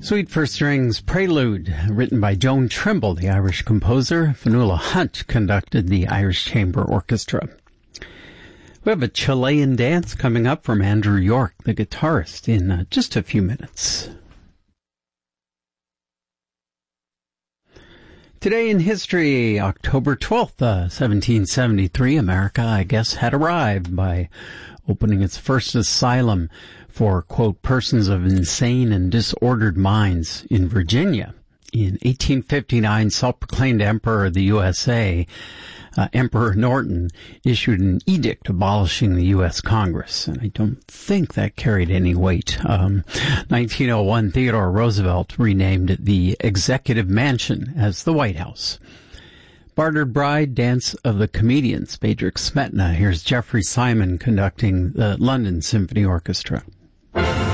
Suite for Strings Prelude, written by Joan Trimble, the Irish composer. Fionnuala Hunt conducted the Irish Chamber Orchestra. We have a Chilean dance coming up from Andrew York, the guitarist, in just a few minutes. Today in history, October 12th, 1773, America, I guess, had arrived by opening its first asylum for, quote, persons of insane and disordered minds in Virginia. In 1859, self-proclaimed Emperor of the USA, Emperor Norton, issued an edict abolishing the U.S. Congress, and I don't think that carried any weight. 1901, Theodore Roosevelt renamed the Executive Mansion as the White House. Bartered Bride, Dance of the Comedians, Bedřich Smetana. Here's Jeffrey Simon conducting the London Symphony Orchestra.